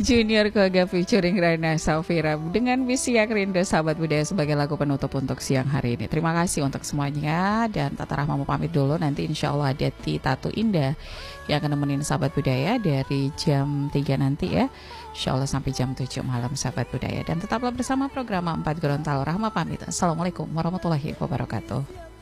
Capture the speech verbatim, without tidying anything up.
Junior Koga featuring Rana Safira dengan Visi Yak Rindu Sahabat Budaya sebagai lagu penutup untuk siang hari ini. Terima kasih untuk semuanya dan Tata Rahma mau pamit dulu. Nanti insya Allah ada Tatu Indah yang akan nemenin Sahabat Budaya dari jam tiga nanti ya. Insya Allah sampai jam tujuh malam Sahabat Budaya. Dan tetaplah bersama program empat Gorontalo. Rahma pamit. Assalamualaikum warahmatullahi wabarakatuh.